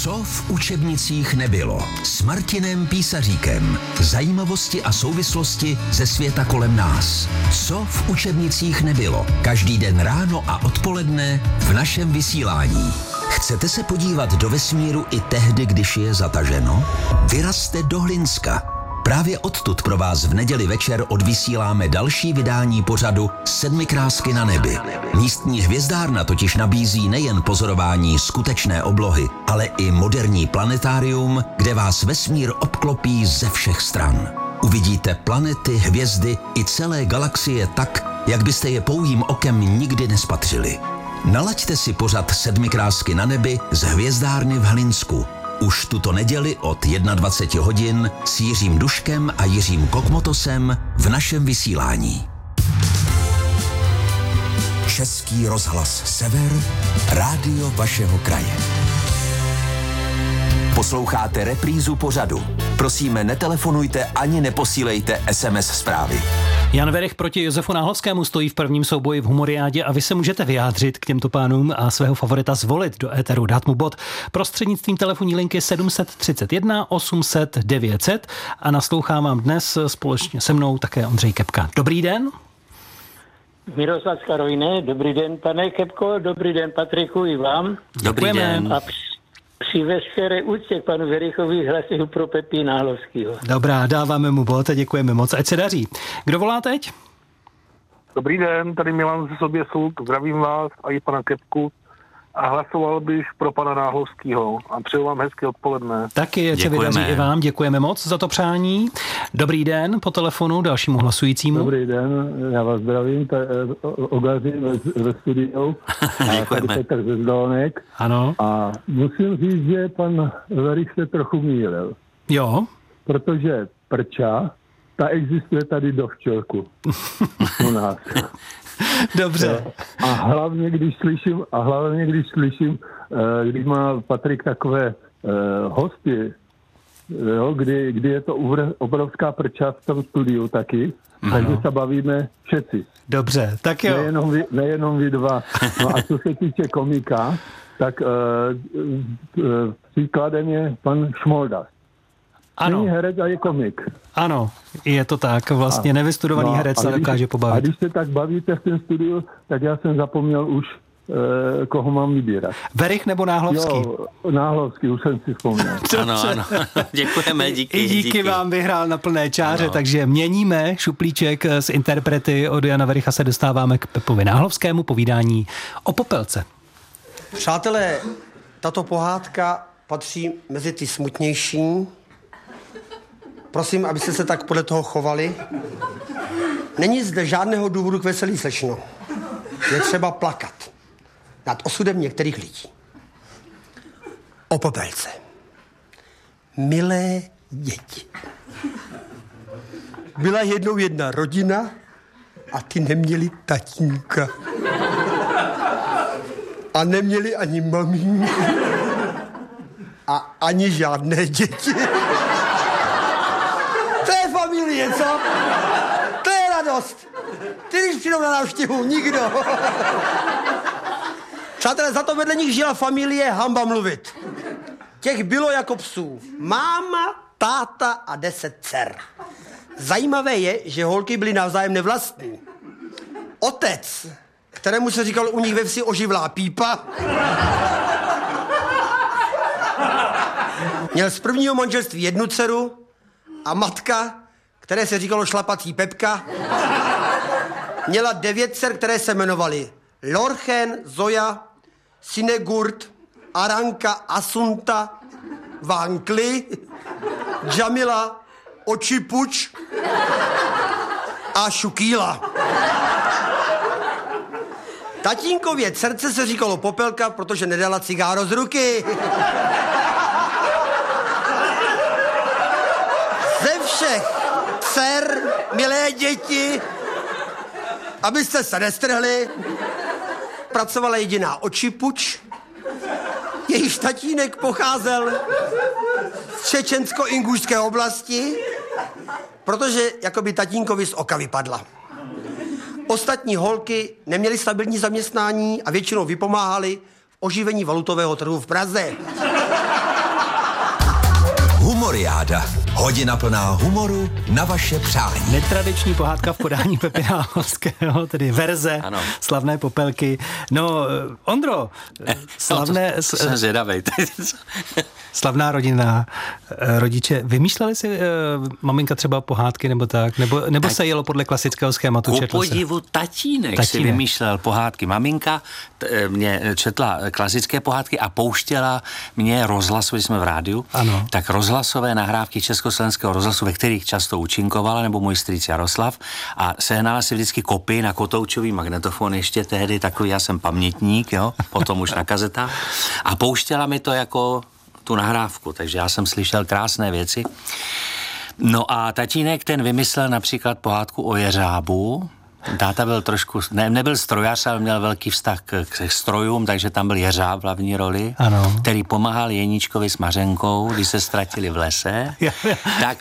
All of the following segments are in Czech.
Co v učebnicích nebylo? S Martinem Písaříkem. Zajímavosti a souvislosti ze světa kolem nás. Co v učebnicích nebylo? Každý den ráno a odpoledne v našem vysílání. Chcete se podívat do vesmíru i tehdy, když je zataženo? Vyrazte do Hlinska. Právě odtud pro vás v neděli večer odvysíláme další vydání pořadu Sedmi krásky na nebi. Místní hvězdárna totiž nabízí nejen pozorování skutečné oblohy, ale i moderní planetárium, kde vás vesmír obklopí ze všech stran. Uvidíte planety, hvězdy i celé galaxie tak, jak byste je pouhým okem nikdy nespatřili. Nalaďte si pořad Sedmi krásky na nebi z hvězdárny v Hlinsku. Už tuto neděli od 21 hodin s Jiřím Duškem a Jiřím Kokmotosem v našem vysílání. Český rozhlas Sever, rádio vašeho kraje. Posloucháte reprízu pořadu. Prosíme, netelefonujte ani neposílejte SMS zprávy. Jan Werich proti Josefu Náhlovskému stojí v prvním souboji v Humoriádě a vy se můžete vyjádřit k těmto pánům a svého favorita zvolit do éteru, dát mu bod prostřednictvím telefonní linky 731 800 900 a naslouchám vám dnes společně se mnou také Ondřej Kepka. Dobrý den. Miroslav z Karolíny, dobrý den, pane Kepko, dobrý den, Patriku, i vám. Dobrý den. A při veškeré úctě k panu Werichovi hlasuju pro Pepi Náhlovskýho. Dobrá, dáváme mu bod a děkujeme moc, ať se daří. Kdo volá teď? Dobrý den, tady Milan ze Soběsuk, zdravím vás a i pana Kepku a hlasoval bych pro pana Náhlovskýho a přeju vám hezké odpoledne. Taky, ať se vydaří i vám, děkujeme moc za to přání. Dobrý den, po telefonu dalšímu hlasujícímu. Dobrý den, já vás zdravím, Ogařím ve studiu. Děkujeme. Tady Petr ze Zdolnek. Ano. A musím říct, že pan Werich se trochu mýlil. Jo. Protože prča, ta existuje tady do Včelku. U nás. Dobře. A hlavně, když slyším, když má Patrik takové hosty, jo, kdy je to obrovská prča v tom studiu taky, takže se bavíme všetci. Dobře, tak jo. Nejenom vy dva. No a co se týče komika, tak příkladem je pan Šmolda. Ano. Není herec a je komik. Ano, je to tak. Vlastně nevystudovaný herec se dokáže pobavit. A když se tak bavíte v tom studiu, tak já jsem zapomněl už, koho mám vybírat. Werich nebo Náhlovský? Jo, Náhlovský, už jsem si vzpomněl. Ano. Děkujeme, díky. Vám vyhrál na plné čáře, ano. Takže měníme šuplíček z interprety od Jana Wericha, se dostáváme k Pepovi Náhlovskému, povídání o Popelce. Přátelé, tato pohádka patří mezi ty smutnější. Prosím, abyste se tak podle toho chovali. Není zde žádného důvodu k veselí, slečno. Je třeba plakat nad osudem některých lidí. O Popelce. Milé děti. Byla jednou jedna rodina a ty neměli tatínka. A neměli ani mamínku. A ani žádné děti. To je familie, co? To je radost. Ty, když přijdou na návštěvu, nikdo. Přátelé, za to vedle nich žila familie, hamba mluvit. Těch bylo jako psů. Máma, táta a 10 dcer. Zajímavé je, že holky byly navzájem nevlastní. Otec, kterému se říkal u nich ve vsi oživlá pípa, měl z prvního manželství 1 dceru a matka, které se říkalo šlapací Pepka, měla 9 dcer, které se jmenovaly Lorchen, Zoja, Sinegurt, Aranka, Asunta, Vankli, Džamila, Očipuč a Šukýla. Tatínkově dcerce se říkalo Popelka, protože nedala cigáro z ruky. Ze všech dcer, milé děti, abyste se nestrhli, pracovala jediná Očipuč, jejíž tatínek pocházel z čečensko-ingušské oblasti, protože jakoby tatínkovi z oka vypadla. Ostatní holky neměly stabilní zaměstnání a většinou vypomáhaly v oživení valutového trhu v Praze. Humoriáda. Hodina plná humoru na vaše přání. Netradiční pohádka v podání Pepy Náhlovského, tedy verze slavné Popelky. No, Ondro, slavné... jsem zvědavej. Slavná rodina, rodiče, vymýšleli si maminka třeba pohádky nebo tak? Nebo se jelo podle klasického schématu? Ku podivu tatínek si vymýšlel pohádky. Maminka mě četla klasické pohádky a pouštěla mě rozhlasu, když jsme v rádiu, tak rozhlasové nahrávky Československého rozhlasu, ve kterých často účinkovala, nebo můj strýc Jaroslav, a sehnala si vždycky kopii na kotoučový magnetofon, ještě tehdy takový, já jsem pamětník, jo, potom už na kazetách, a pouštěla mi to jako tu nahrávku, takže já jsem slyšel krásné věci. No a tatínek ten vymyslel například pohádku o jeřábu. Táta byl trošku, nebyl strojař, ale měl velký vztah k strojům, takže tam byl jeřáb v hlavní roli, který pomáhal Jeníčkovi s Mařenkou, když se ztratili v lese. Tak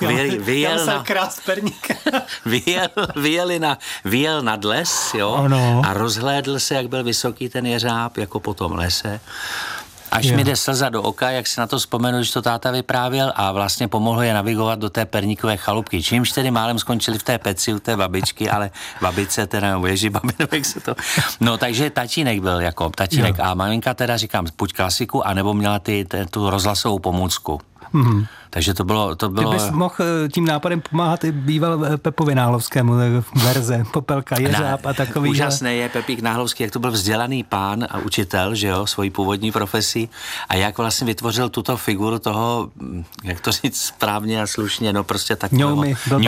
vyjel nad les, jo, a rozhlédl se, jak byl vysoký ten jeřáb, jako po tom lese. Až mi jde slza do oka, jak si na to vzpomenu, že to táta vyprávěl, a vlastně pomohl je navigovat do té perníkové chalupky. Čímž tedy málem skončili v té peci u té babičky, ale babice teda, nebo ježibabinovek jak se to... No, takže tatínek byl jako tatínek a maminka teda, říkám, buď klasiku, anebo měla tu rozhlasovou pomůcku. Takže to bylo... Ty bys mohl tím nápadem pomáhat i býval Pepovi Náhlovskému, verze, Popelka, jeřáb a takový. Úžasné je Pepík Náhlovský, jak to byl vzdělaný pán a učitel, že jo, svojí původní profesí, a jak vlastně vytvořil tuto figuru toho, jak to říct správně a slušně, no prostě takového...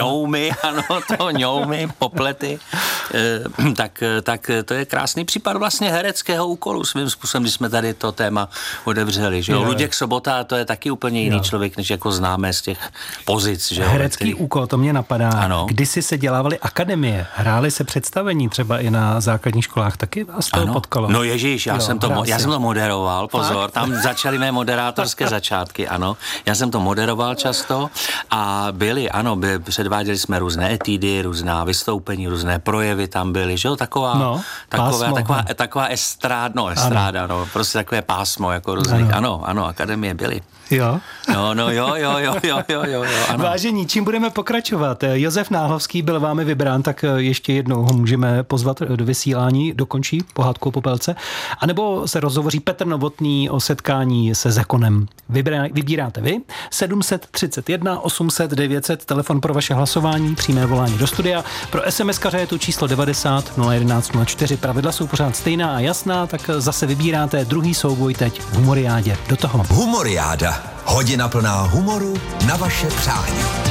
ňoumy, poplety. Tak to je krásný případ vlastně hereckého úkolu svým způsobem, když jsme tady to téma odevřeli, že jo. Luděk Sobota, to je taky úplně jiný člověk, než jako známe z těch pozic, že jo. Herecký úkol, to mě napadá. Ano. Kdysi se dělávaly akademie, hrály se představení třeba i na základních školách, taky vás to potkalo. No ježíš, já jsem to moderoval, pozor, tam začaly mé moderátorské začátky, ano. Já jsem to moderoval často a předváděli jsme různé etídy, různá vystoupení, různé projevy tam byly, že jo, taková estráda, prostě takové pásmo, jako různých, ano, akademie byly. Jo? Jo, ano. Vážení, čím budeme pokračovat? Josef Náhlovský byl vámi vybrán, tak ještě jednou ho můžeme pozvat do vysílání, dokončí pohádku o Popelce, anebo se rozhovoří Petr Novotný o setkání se Zekonem. Vybíráte vy, 731 800 900, telefon pro vaše hlasování, přímé volání do studia. Pro SMS-kaře je tu číslo 90 011 04. Pravidla jsou pořád stejná a jasná, tak zase vybíráte druhý souboj teď v Humoriádě. Do toho. Humoriáda. Hodina plná humoru na vaše přání.